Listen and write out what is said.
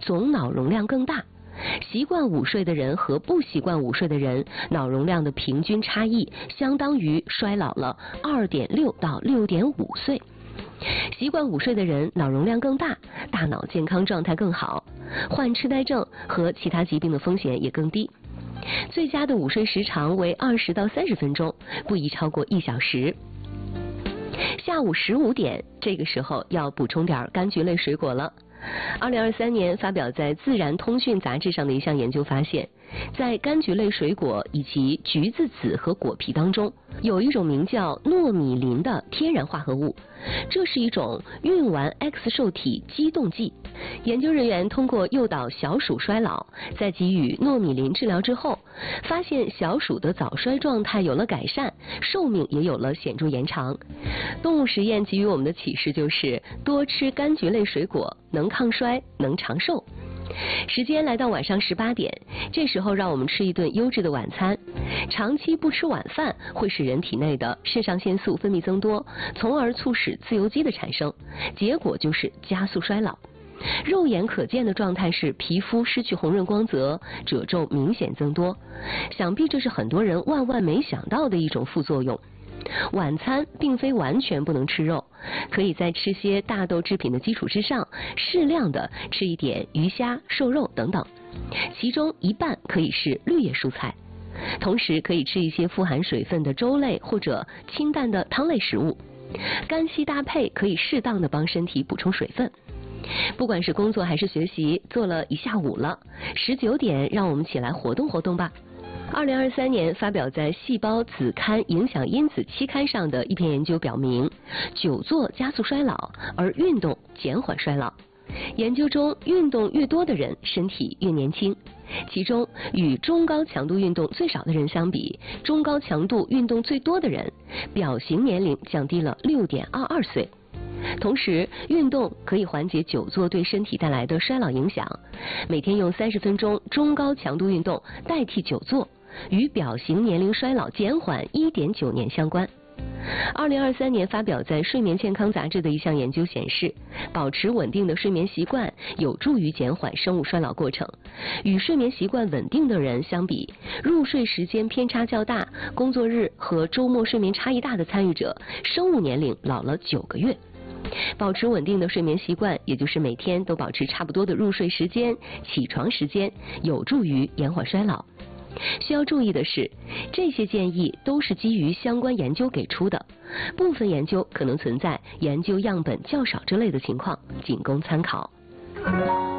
总脑容量更大。习惯午睡的人和不习惯午睡的人，脑容量的平均差异相当于衰老了2.6到6.5岁。习惯午睡的人脑容量更大，大脑健康状态更好，患痴呆症和其他疾病的风险也更低。最佳的午睡时长为20到30分钟，不宜超过1小时。下午15点，这个时候要补充点柑橘类水果了。2023年发表在《自然通讯》杂志上的一项研究发现，在柑橘类水果以及橘子籽和果皮当中，有一种名叫糯米磷的天然化合物，这是一种运烷 X 受体激动剂。研究人员通过诱导小鼠衰老，在给予糯米磷治疗之后，发现小鼠的早衰状态有了改善，寿命也有了显著延长。动物实验给予我们的启示就是，多吃柑橘类水果能抗衰，能长寿。时间来到晚上18点，这时候让我们吃一顿优质的晚餐。长期不吃晚饭会使人体内的肾上腺素分泌增多，从而促使自由基的产生，结果就是加速衰老。肉眼可见的状态是皮肤失去红润光泽，褶皱明显增多。想必这是很多人万万没想到的一种副作用。晚餐并非完全不能吃肉，可以在吃些大豆制品的基础之上，适量的吃一点鱼虾、瘦肉等等，其中一半可以是绿叶蔬菜。同时可以吃一些富含水分的粥类或者清淡的汤类食物，干稀搭配可以适当的帮身体补充水分。不管是工作还是学习，做了一下午了，19点让我们起来活动活动吧。2023年发表在《细胞子刊影响因子期刊》上的一篇研究表明，久坐加速衰老，而运动减缓衰老。研究中，运动越多的人身体越年轻，其中与中高强度运动最少的人相比，中高强度运动最多的人表型年龄降低了6.22岁。同时，运动可以缓解久坐对身体带来的衰老影响。每天用30分钟中高强度运动代替久坐，与表型年龄衰老减缓1.9年相关。2023年发表在《睡眠健康》杂志的一项研究显示，保持稳定的睡眠习惯有助于减缓生物衰老过程。与睡眠习惯稳定的人相比，入睡时间偏差较大、工作日和周末睡眠差异大的参与者，生物年龄老了9个月。保持稳定的睡眠习惯，也就是每天都保持差不多的入睡时间、起床时间，有助于延缓衰老。需要注意的是，这些建议都是基于相关研究给出的，部分研究可能存在研究样本较少之类的情况，仅供参考。